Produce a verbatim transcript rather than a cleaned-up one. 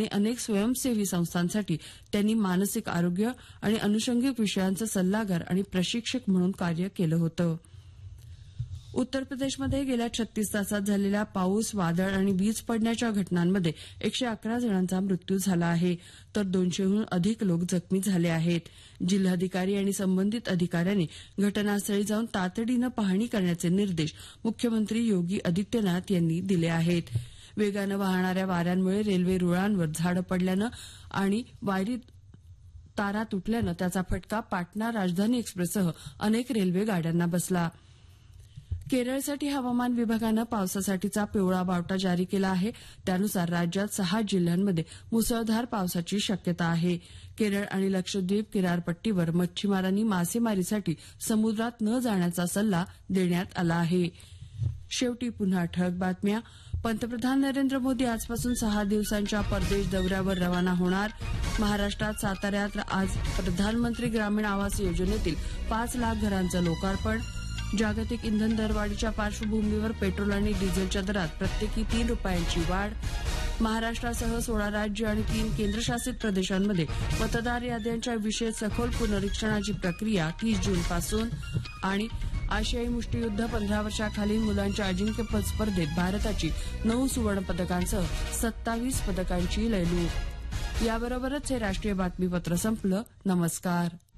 आणि अनेक स्वयंसेवी संस्थांसाठी त्यांनी मानसिक आरोग्य आणि अनुषंगिक विषयांचं सल्लागार आणि प्रशिक्षक म्हणून कार्य केलं होतं. उत्तर प्रदेशमध्ये गेल्या छत्तीस तासात झालेल्या पाऊस, वादळ आणि वीज पडण्याच्या घटनांमध्ये एकशे अकरा जणांचा मृत्यू झाला आहे, तर दोनशेहून अधिक लोक जखमी झाले आहेत. जिल्हाधिकारी आणि संबंधित अधिकाऱ्यांनी घटनास्थळी जाऊन तातडीनं पाहणी करण्याचे निर्देश मुख्यमंत्री योगी आदित्यनाथ यांनी दिले आहेत. वेगानं वाहणाऱ्या वाऱ्यांमुळे रेल्वे रुळांवर झाडं पडल्यानं आणि वायरी तारा तुटल्यानं त्याचा फटका पाटणा राजधानी एक्सप्रेससह अनेक रेल्वे गाड्यांना बसला. केरळसाठी हवामान विभागानं पावसासाठीचा पिवळा बावटा जारी केला आहे. त्यानुसार राज्यात सहा जिल्ह्यांमध्ये मुसळधार पावसाची शक्यता आहे. केरळ आणि लक्षद्वीप किनारपट्टीवर मच्छीमारांनी मासेमारीसाठी समुद्रात न जाण्याचा सल्ला देण्यात आला आहे. शेवटी पुन्हा ठळक बातम्या. पंतप्रधान नरेंद्र मोदी आजपासून सहा दिवसांच्या परदेश दौऱ्यावर रवाना होणार. महाराष्ट्रात साताऱ्यात आज प्रधानमंत्री ग्रामीण आवास योजनेतील पाच लाख घरांचं लोकार्पण. जागतिक इंधन दरवाढीच्या पार्श्वभूमीवर पेट्रोल आणि डिझेलच्या दरात प्रत्येकी तीन रुपयांची वाढ. महाराष्ट्रासह सोळा राज्य आणि तीन केंद्रशासित प्रदेशांमध्ये मतदार याद्यांच्या विशेष सखोल पुनरीक्षणाची प्रक्रिया तीस जूनपासून. आणि आशियाई मुष्टियुद्ध पंधरा वर्षाखालील मुलांच्या अजिंक्यपद स्पर्धेत भारताची नऊ सुवर्णपदकांसह सत्तावीस पदकांची लयलूट. याबरोबरच हे राष्ट्रीय बातमीपत्र संपलं. नमस्कार.